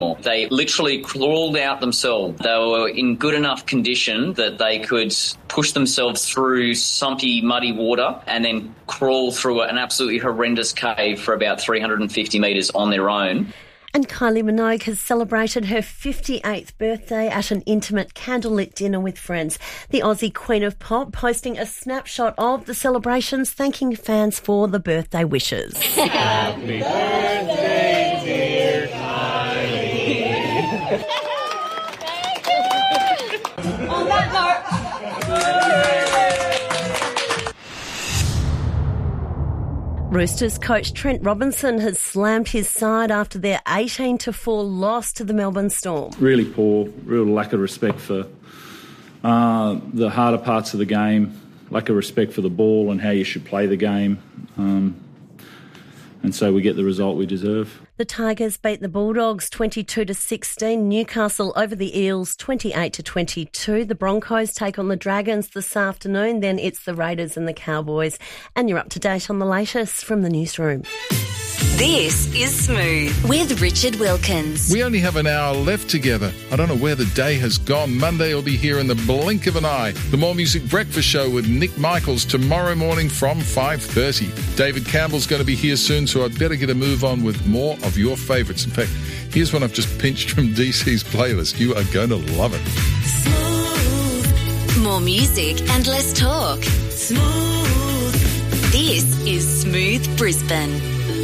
They literally crawled out themselves. They were in good enough condition that they could push themselves through sumpy, muddy water and then crawl through an absolutely horrendous cave for about 350 metres on their own. And Kylie Minogue has celebrated her 58th birthday at an intimate candlelit dinner with friends. The Aussie Queen of Pop posting a snapshot of the celebrations, thanking fans for the birthday wishes. Happy birthday, dear Kylie. On that note... Roosters coach Trent Robinson has slammed his side after their 18-4 loss to the Melbourne Storm. Really poor, real lack of respect for the harder parts of the game, lack of respect for the ball and how you should play the game. And so we get the result we deserve. The Tigers beat the Bulldogs 22-16. Newcastle over the Eels 28-22. The Broncos take on the Dragons this afternoon. Then it's the Raiders and the Cowboys. And you're up to date on the latest from the newsroom. This is Smooth with Richard Wilkins. We only have an hour left together. I don't know where the day has gone. Monday will be here in the blink of an eye. The More Music Breakfast Show with Nick Michaels tomorrow morning from 5:30. David Campbell's going to be here soon, so I'd better get a move on with more of your favourites. In fact, here's one I've just pinched from DC's playlist. You are going to love it. Smooth. More music and less talk. Smooth. This is Smooth Brisbane.